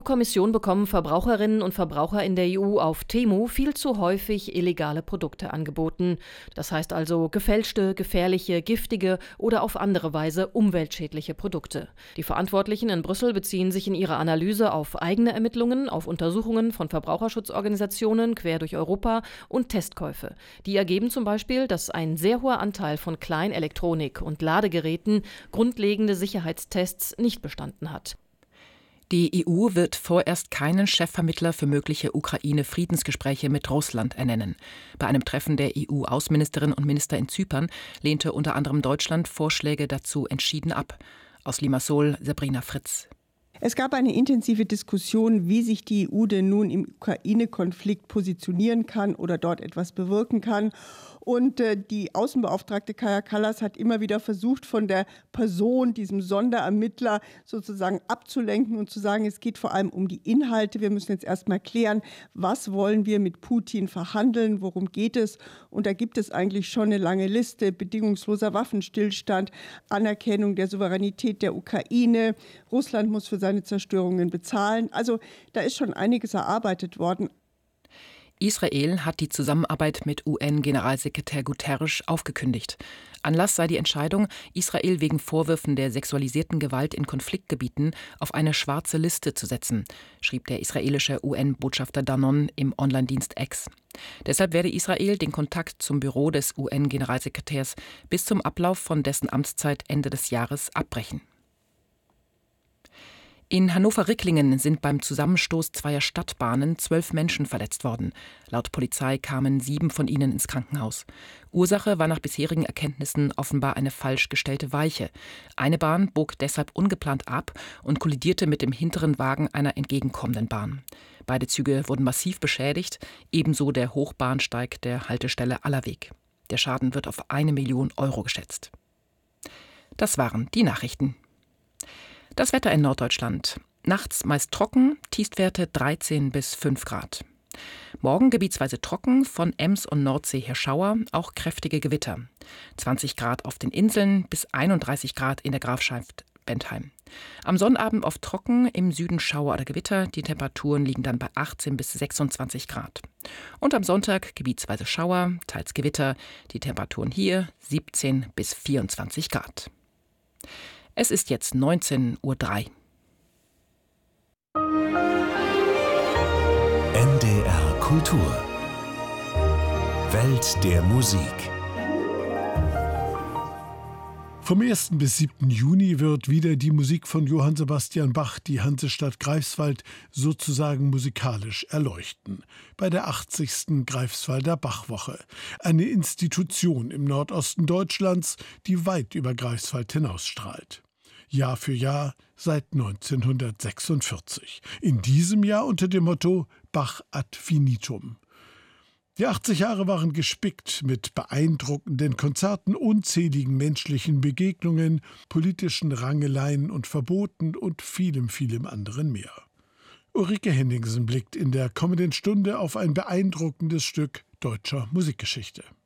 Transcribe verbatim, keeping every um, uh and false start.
Kommission bekommen Verbraucherinnen und Verbraucher in der E U auf Temu viel zu häufig illegale Produkte angeboten. Das heißt also gefälschte, gefährliche, giftige oder auf andere Weise umweltschädliche Produkte. Die Verantwortlichen in Brüssel beziehen sich in ihrer Analyse auf eigene Ermittlungen, auf Untersuchungen von Verbraucherschutzorganisationen quer durch Europa und Testkäufe. Die ergeben zum Beispiel, dass ein sehr hoher Anteil von Kleinelektronik und Ladegeräten grundlegende Sicherheitstests nicht bestanden hat. Die E U wird vorerst keinen Chefvermittler für mögliche Ukraine-Friedensgespräche mit Russland ernennen. Bei einem Treffen der E U-Außenministerinnen und Minister in Zypern lehnte unter anderem Deutschland Vorschläge dazu entschieden ab. Aus Limassol, Sabrina Fritz. Es gab eine intensive Diskussion, wie sich die E U denn nun im Ukraine-Konflikt positionieren kann oder dort etwas bewirken kann. Und äh, die Außenbeauftragte Kaja Kallas hat immer wieder versucht, von der Person, diesem Sonderermittler sozusagen abzulenken und zu sagen, es geht vor allem um die Inhalte. Wir müssen jetzt erst mal klären, was wollen wir mit Putin verhandeln, worum geht es? Und da gibt es eigentlich schon eine lange Liste: bedingungsloser Waffenstillstand, Anerkennung der Souveränität der Ukraine, Russland muss für seine Zerstörungen bezahlen. Also da ist schon einiges erarbeitet worden. Israel hat die Zusammenarbeit mit U N-Generalsekretär Guterres aufgekündigt. Anlass sei die Entscheidung, Israel wegen Vorwürfen der sexualisierten Gewalt in Konfliktgebieten auf eine schwarze Liste zu setzen, schrieb der israelische U N-Botschafter Danon im Online-Dienst X. Deshalb werde Israel den Kontakt zum Büro des U N-Generalsekretärs bis zum Ablauf von dessen Amtszeit Ende des Jahres abbrechen. In Hannover-Ricklingen sind beim Zusammenstoß zweier Stadtbahnen zwölf Menschen verletzt worden. Laut Polizei kamen sieben von ihnen ins Krankenhaus. Ursache war nach bisherigen Erkenntnissen offenbar eine falsch gestellte Weiche. Eine Bahn bog deshalb ungeplant ab und kollidierte mit dem hinteren Wagen einer entgegenkommenden Bahn. Beide Züge wurden massiv beschädigt, ebenso der Hochbahnsteig der Haltestelle Allerweg. Der Schaden wird auf eine Million Euro geschätzt. Das waren die Nachrichten. Das Wetter in Norddeutschland. Nachts meist trocken, Tiefstwerte dreizehn bis fünf Grad. Morgen gebietsweise trocken, von Ems und Nordsee her Schauer, auch kräftige Gewitter. zwanzig Grad auf den Inseln bis einunddreißig Grad in der Grafschaft Bentheim. Am Sonnabend oft trocken, im Süden Schauer oder Gewitter. Die Temperaturen liegen dann bei achtzehn bis sechsundzwanzig Grad. Und am Sonntag gebietsweise Schauer, teils Gewitter. Die Temperaturen hier siebzehn bis vierundzwanzig Grad. Es ist jetzt neunzehn Uhr drei. N D R Kultur. Welt der Musik. Vom ersten bis siebten Juni wird wieder die Musik von Johann Sebastian Bach die Hansestadt Greifswald sozusagen musikalisch erleuchten. Bei der achtzigsten Greifswalder Bachwoche. Eine Institution im Nordosten Deutschlands, die weit über Greifswald hinausstrahlt. Jahr für Jahr seit neunzehnhundertsechsundvierzig. In diesem Jahr unter dem Motto Bach ad finitum. Die achtzig Jahre waren gespickt mit beeindruckenden Konzerten, unzähligen menschlichen Begegnungen, politischen Rangeleien und Verboten und vielem, vielem anderen mehr. Ulrike Henningsen blickt in der kommenden Stunde auf ein beeindruckendes Stück deutscher Musikgeschichte.